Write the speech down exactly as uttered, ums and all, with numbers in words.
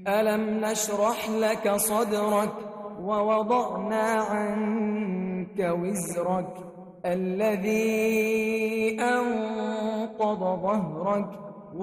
ألم نشرح لك صدرك ووضعنا عنك وزرك الذي أنقض ظهرك